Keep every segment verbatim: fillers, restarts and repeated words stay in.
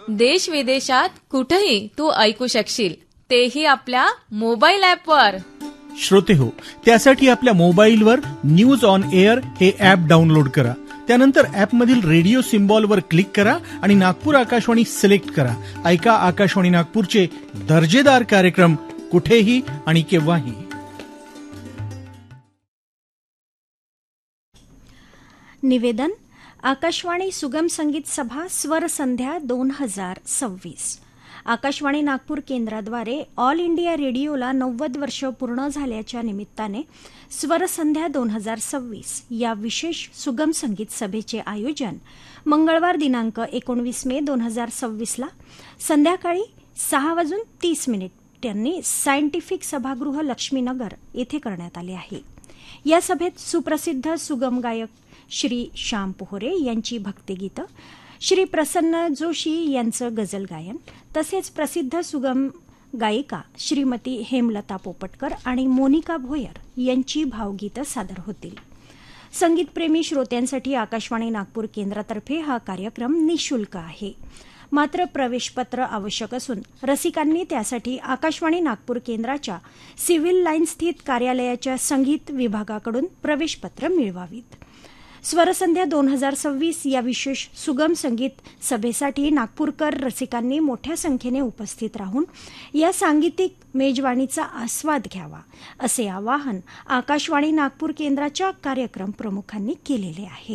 देश विदेशात कुठेही तू ऐकू शकशील, तेही आपल्या मोबाईल ॲपवर. श्रोते हो, त्यासाठी आपल्या मोबाईलवर न्यूज ऑन एअर हे ॲप डाउनलोड करा. त्यानंतर ॲपमधील रेडिओ सिम्बॉलवर क्लिक करा आणि नागपूर आकाशवाणी सिलेक्ट करा. ऐका आकाशवाणी नागपूरचे दर्जेदार कार्यक्रम कुठेही आणि केव्हाही. निवेदन. आकाशवाणी सुगम संगीत सभा स्वर संध्या दोन हजार सव्वीस. आकाशवाणी नागपूर केंद्राद्वारे ऑल इंडिया रेडिओला नव्वद वर्ष पूर्ण झाल्याच्या निमित्ताने स्वरसंध्या दोन हजार सव्वीस या विशेष सुगम संगीत सभेचे आयोजन मंगळवार दिनांक एकोणवीस मे दोन हजार सव्वीसला संध्याकाळी सहा वाजून तीस मिनिटांनी सायंटिफिक सभागृह लक्ष्मीनगर येथे करण्यात आले आहे. या सभेत सुप्रसिद्ध सुगम गायक श्री श्याम पोहरे यांची भक्तिगीतं, श्री प्रसन्न जोशी यांचं गझल गायन, तसेच प्रसिद्ध सुगम गायिका श्रीमती हेमलता पोपटकर आणि मोनिका भोयर यांची भावगीतं सादर होतील. संगीतप्रेमी श्रोत्यांसाठी आकाशवाणी नागपूर केंद्रातर्फे हा कार्यक्रम निःशुल्क आहे. मात्र प्रवेशपत्र आवश्यक असून रसिकांनी त्यासाठी आकाशवाणी नागपूर केंद्राच्या सिव्हिल लाईन स्थित कार्यालयाच्या संगीत विभागाकडून प्रवेशपत्र मिळवावीत. स्वरसंध्या दोन हजार सव्वीस या विशेष सुगम संगीत सभेसाठी नागपूरकर रसिकांनी मोठ्या संख्येने उपस्थित राहून या सांगीतिक मेजवानीचा आस्वाद घ्यावा, असे आवाहन आकाशवाणी नागपूर केंद्राच्या कार्यक्रम प्रमुखांनी केलेले आहे.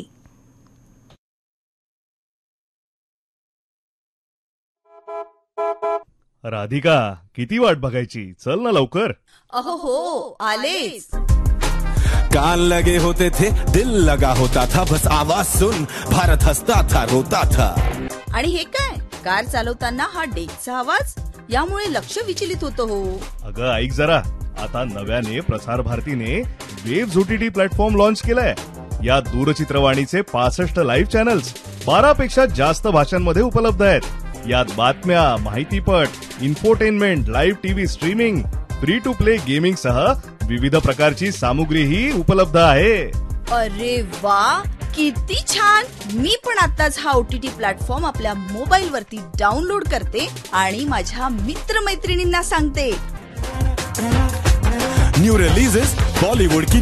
राधिका, किती वाट बघायची, चल ना लवकर. अहो हो, आलेच. कान लगे होते थे, दिल लगा होता था, बस आवाज सुन भारत हंसता था, रोता था. आणि हे काय, कार चालवताना हा डेकचा आवाज, यामुळे लक्ष विचलित होतं हो. अगं ऐक जरा, आता नव्याने प्रसार भारतीने वेव्ह ओटीटी प्लॅटफॉर्म लॉन्च केलाय. या दूरचित्रवाणीचे पासष्ट लाईव्ह चॅनल्स बारा पेक्षा जास्त भाषांमध्ये उपलब्ध आहेत. यात बातम्या, माहितीपट, infotainment, live TV streaming, free to play gaming सह विविध प्रकारची सामुग्रीही उपलब्ध आहे. अरे वा, किती छान. मी पण आताच हा ओटीटी प्लॅटफॉर्म आपल्या मोबाईल वरती डाउनलोड करते आणि माझ्या मित्रमैत्रिणींना सांगते. न्यू रिलीजेस, बॉलिवूड की